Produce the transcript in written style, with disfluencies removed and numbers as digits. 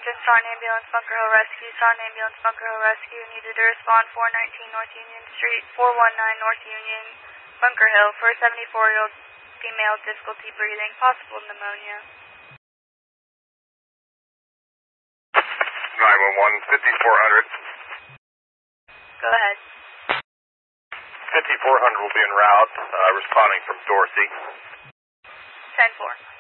attention, Star Ambulance, Bunker Hill Rescue, Star Ambulance, Bunker Hill Rescue, needed to respond 419 North Union Street, 419 North Union, Bunker Hill, for a 74-year-old female, difficulty breathing, possible pneumonia. 911, 5400. Go ahead. 5400 will be en route, responding from Dorsey. 10-4.